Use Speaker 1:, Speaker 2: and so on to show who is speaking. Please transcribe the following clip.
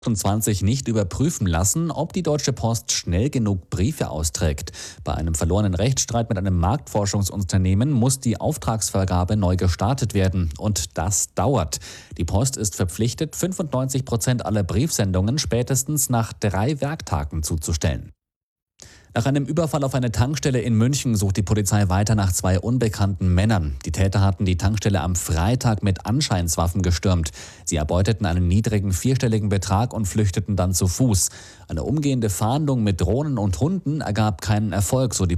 Speaker 1: 20 nicht überprüfen lassen, ob die Deutsche Post schnell genug Briefe austrägt. Bei einem verlorenen Rechtsstreit mit einem Marktforschungsunternehmen muss die Auftragsvergabe neu gestartet werden. Und das dauert. Die Post ist verpflichtet, 95% aller Briefsendungen spätestens nach 3 Werktagen zuzustellen. Nach einem Überfall auf eine Tankstelle in München sucht die Polizei weiter nach 2 unbekannten Männern. Die Täter hatten die Tankstelle am Freitag mit Anscheinswaffen gestürmt. Sie erbeuteten einen niedrigen 4-stelligen Betrag und flüchteten dann zu Fuß. Eine umgehende Fahndung mit Drohnen und Hunden ergab keinen Erfolg, so die